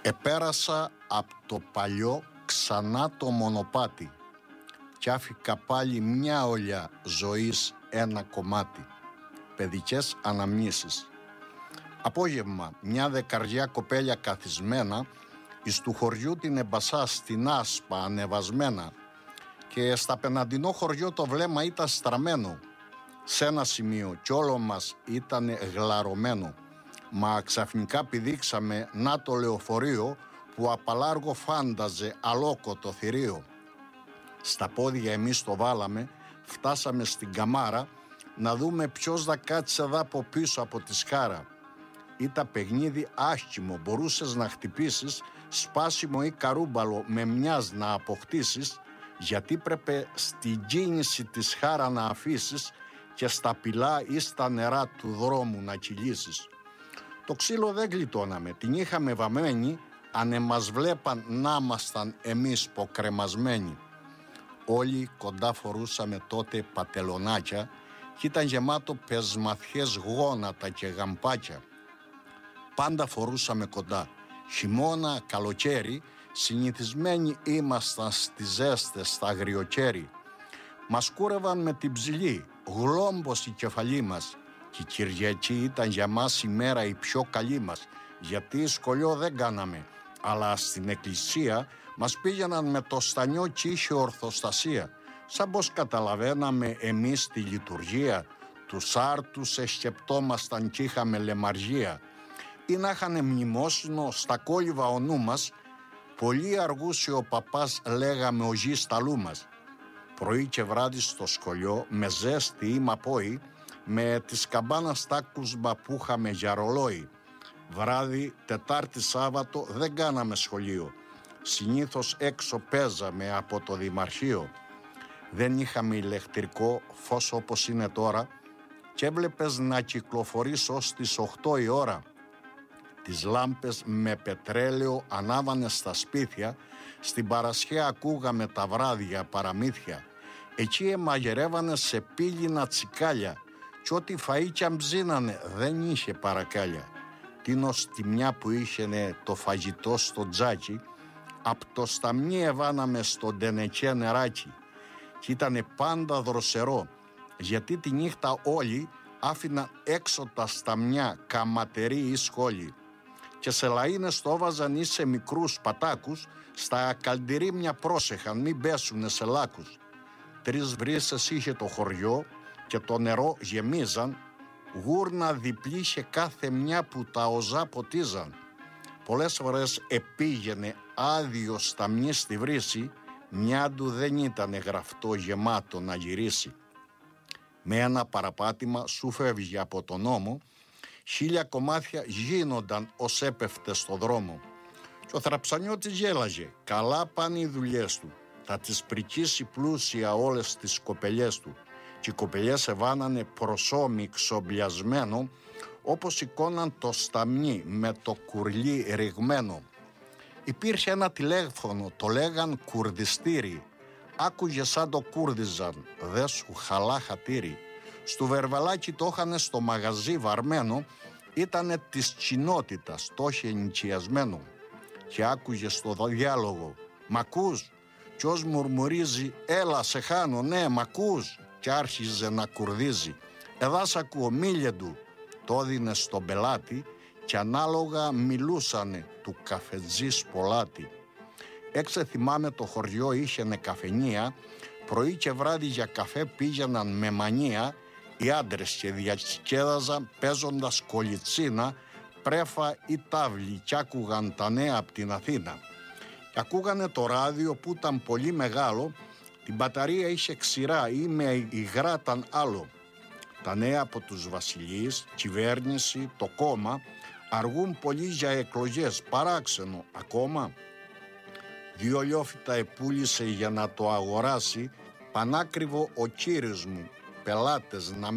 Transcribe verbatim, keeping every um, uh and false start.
Επέρασα από το παλιό ξανά το μονοπάτι κι άφηκα πάλι μια ολιά ζωής ένα κομμάτι. Παιδικές αναμνήσεις. Απόγευμα μια δεκαριά κοπέλια καθισμένα εις του χωριού την εμπασά στην άσπα ανεβασμένα και στα πεναντινό χωριό το βλέμμα ήταν στραμμένο σε ένα σημείο κι όλο μας ήταν γλαρωμένο. Μα ξαφνικά πηδήξαμε να το λεωφορείο που απαλάργο φάνταζε αλόκοτο θηρίο. Στα πόδια εμείς το βάλαμε, φτάσαμε στην καμάρα να δούμε ποιος θα κάτσε εδώ από πίσω από τη σκάρα. Ήταν παιχνίδι άσχημο, μπορούσες να χτυπήσεις σπάσιμο ή καρούμπαλο με μιας να αποκτήσεις, γιατί πρέπει στην κίνηση τη χάρα να αφήσεις και στα πυλά ή στα νερά του δρόμου να κυλήσεις. Το ξύλο δεν γλιτώναμε, την είχαμε βαμμένη, αν εμάς βλέπαν να ήμασταν εμείς ποκρεμασμένοι. Όλοι κοντά φορούσαμε τότε πατελονάκια και ήταν γεμάτο πεσμαθιές γόνατα και γαμπάκια. Πάντα φορούσαμε κοντά, χειμώνα, καλοκαίρι, συνηθισμένοι ήμασταν στις ζέστες, στα αγριοκαίρι. Μας κούρευαν με την ψηλή, γλόμπος η κεφαλή μας, και η Κυριακή ήταν για μας η μέρα η πιο καλή μας, γιατί σχολείο δεν κάναμε, αλλά στην εκκλησία μας πήγαιναν με το στανιό κι είχε ορθοστασία, σαν πως καταλαβαίναμε εμείς τη λειτουργία, τους άρτους εσκεπτόμασταν κι είχαμε λεμαργία, ή να είχανε μνημόσυνο στα κόλληβα ο νου μας, πολύ αργούσε ο παπάς λέγαμε ο γης ταλού μας. Πρωί και βράδυ στο σχολείο με ζέστη ή μαπόη, με τις καμπάνας τάκουσμπα που είχαμε για ρολόι. Βράδυ, Τετάρτη, Σάββατο δεν κάναμε σχολείο. Συνήθως έξω παίζαμε από το Δημαρχείο. Δεν είχαμε ηλεκτρικό φως όπως είναι τώρα και έβλεπες να κυκλοφορείς ως τις οκτώ η ώρα. Τις λάμπες με πετρέλαιο ανάβανε στα σπίτια, στην Παρασχέα ακούγαμε τα βράδια παραμύθια. Εκεί εμαγερεύανε σε πύληνα τσικάλια κι ό,τι φαΐ κι αν ψήνανε δεν είχε παρακάλια. Τίνο στη μια που είχε το φαγητό στο τζάκι, απ' το σταμνί εβάναμε στο ντενεκέ νεράκι κι ήτανε πάντα δροσερό, γιατί τη νύχτα όλοι άφηναν έξω τα σταμνιά καματεροί ή σχόλοι και σε λαΐνες το έβαζαν ή σε μικρούς πατάκους, στα καλντηρίμια πρόσεχαν μην πέσουνε σε λάκους. Τρεις βρύσες είχε το χωριό και το νερό γεμίζαν, γούρνα διπλή είχε κάθε μια που τα οζά ποτίζαν. Πολλές φορές επήγαινε άδειο σταμνί στη βρύση, μια του δεν ήτανε γραφτό γεμάτο να γυρίσει. Με ένα παραπάτημα σου φεύγει από τον νόμο, χίλια κομμάτια γίνονταν ως έπεφτε στο δρόμο. Και ο Θραψανιώτης γέλαγε, καλά πάνε οι δουλειές του, θα τις πρικήσει πλούσια όλες τις κοπελιές του. Και οι κοπελιές εβάνανε προσώμι ξομπιασμένο, όπως σηκώναν το σταμνί με το κουρλί ρηγμένο. Υπήρχε ένα τηλέφωνο, το λέγαν κουρδιστήρι, άκουγε σαν το κούρδιζαν, δε σου χαλά χατήρι. Στου Βερβαλάκι το είχανε στο μαγαζί βαρμένο, ήτανε της κοινότητας, το είχε ενοικιασμένο. Και άκουγε στο διάλογο, «Μ' ακούς?» Κι ως μουρμουρίζει, «Έλα σε χάνω, ναι, μ' ακούς?» Κι άρχιζε να κουρδίζει, «Εδά σ' ακούω, μίλε του». Το έδινε στον πελάτη και ανάλογα μιλούσανε του καφετζής πολλάτη. Έξε θυμάμαι το χωριό είχαινε καφενεία, πρωί και βράδυ για καφέ πήγαιναν με μανία οι άντρες και διασκέδαζαν παίζοντας κολιτσίνα, πρέφα ή τάβλη κι άκουγαν τα νέα από την Αθήνα. Ακούγανε το ράδιο που ήταν πολύ μεγάλο, την μπαταρία είχε ξηρά ή με υγράταν άλλο. Τα νέα από τους βασιλείς, κυβέρνηση, το κόμμα αργούν πολύ για εκλογές, παράξενο ακόμα. Δύο λιόφυτα επούλησε για να το αγοράσει, πανάκριβο ο κύριος μου, πελάτες να